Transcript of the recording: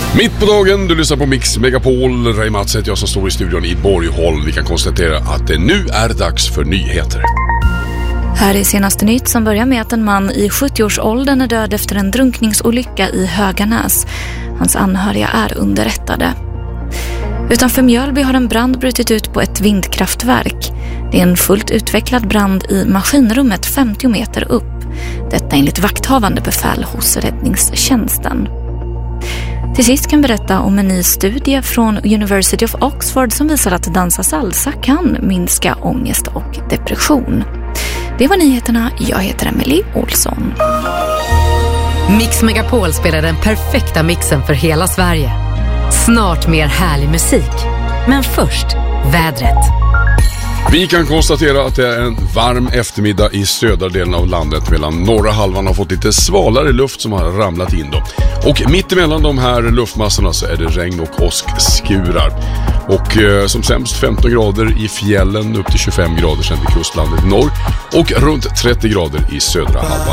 Mitt på dagen, du lyssnar på Mix Megapol. Ray Mats heter jag som står i studion i Borgholm. Vi kan konstatera att det nu är dags för nyheter. Här är senaste nytt som börjar med att en man i 70-årsåldern är död efter en drunkningsolycka i Höganäs. Hans anhöriga är underrättade. Utanför Mjölby har en brand brutit ut på ett vindkraftverk. Det är en fullt utvecklad brand i maskinrummet 50 meter upp. Detta enligt vakthavande befäl hos räddningstjänsten. Till sist kan berätta om en ny studie från University of Oxford som visar att dansa salsa kan minska ångest och depression. Det var nyheterna. Jag heter Emily Olsson. Mix Megapol spelar den perfekta mixen för hela Sverige. Snart mer härlig musik. Men först, vädret. Vi kan konstatera att det är en varm eftermiddag i södra delen av landet, medan norra halvan har fått lite svalare luft som har ramlat in då. Och mitt emellan de här luftmassorna så är det regn och åskskurar. Och som sämst 15 grader i fjällen, upp till 25 grader sen till kustlandet i norr och runt 30 grader i södra halvan.